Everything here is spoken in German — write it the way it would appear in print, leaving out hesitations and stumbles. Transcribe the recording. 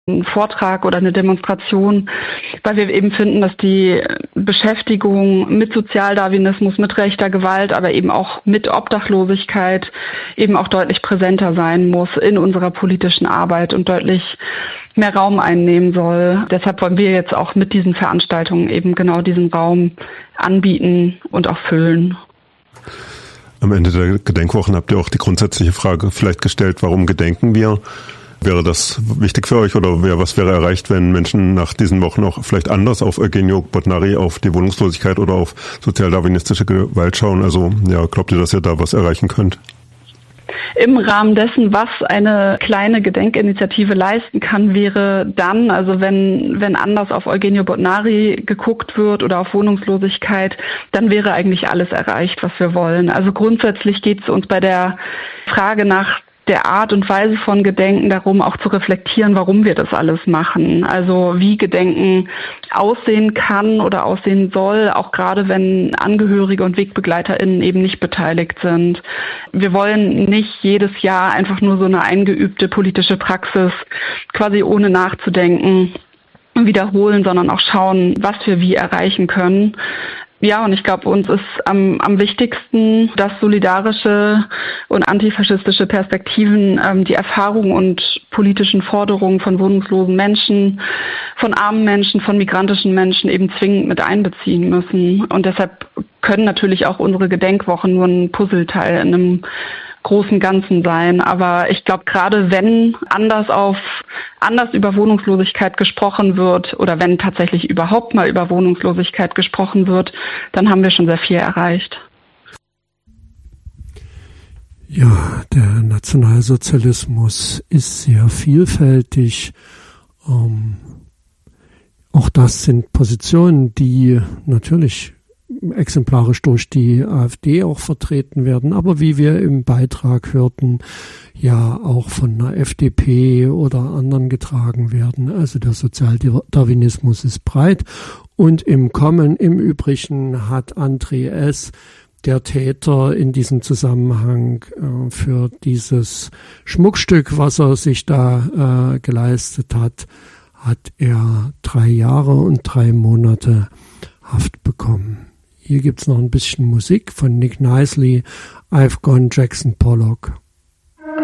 einen Vortrag oder eine Demonstration, weil wir eben finden, dass die Beschäftigung mit Sozialdarwinismus, mit rechter Gewalt, aber eben auch mit Obdachlosigkeit eben auch deutlich präsenter sein muss in unserer politischen Arbeit und deutlich mehr Raum einnehmen soll. Deshalb wollen wir jetzt auch mit diesen Veranstaltungen eben genau diesen Raum anbieten und auch füllen. Am Ende der Gedenkwochen habt ihr auch die grundsätzliche Frage vielleicht gestellt, warum gedenken wir? Wäre das wichtig für euch oder was wäre erreicht, wenn Menschen nach diesen Wochen auch vielleicht anders auf Eugenio Botnari, auf die Wohnungslosigkeit oder auf sozialdarwinistische Gewalt schauen? Also ja, glaubt ihr, dass ihr da was erreichen könnt? Im Rahmen dessen, was eine kleine Gedenkinitiative leisten kann, wäre dann, also wenn anders auf Eugenio Botnari geguckt wird oder auf Wohnungslosigkeit, dann wäre eigentlich alles erreicht, was wir wollen. Also grundsätzlich geht es uns bei der Frage nach der Art und Weise von Gedenken darum, auch zu reflektieren, warum wir das alles machen. Also wie Gedenken aussehen kann oder aussehen soll, auch gerade wenn Angehörige und WegbegleiterInnen eben nicht beteiligt sind. Wir wollen nicht jedes Jahr einfach nur so eine eingeübte politische Praxis quasi ohne nachzudenken wiederholen, sondern auch schauen, was wir wie erreichen können. Ja, und ich glaube, uns ist am wichtigsten, dass solidarische und antifaschistische Perspektiven die Erfahrungen und politischen Forderungen von wohnungslosen Menschen, von armen Menschen, von migrantischen Menschen eben zwingend mit einbeziehen müssen. Und deshalb können natürlich auch unsere Gedenkwochen nur ein Puzzleteil in einem großen Ganzen sein. Aber ich glaube, gerade wenn anders über Wohnungslosigkeit gesprochen wird oder wenn tatsächlich überhaupt mal über Wohnungslosigkeit gesprochen wird, dann haben wir schon sehr viel erreicht. Ja, der Nationalsozialismus ist sehr vielfältig. Auch das sind Positionen, die natürlich exemplarisch durch die AfD auch vertreten werden, aber wie wir im Beitrag hörten, ja auch von der FDP oder anderen getragen werden. Also der Sozialdarwinismus ist breit und im Übrigen hat André S., der Täter in diesem Zusammenhang für dieses Schmuckstück, was er sich da geleistet hat er 3 Jahre und 3 Monate Haft bekommen. Hier gibt's noch ein bisschen Musik von Nick Nicely, I've Gone Jackson Pollock.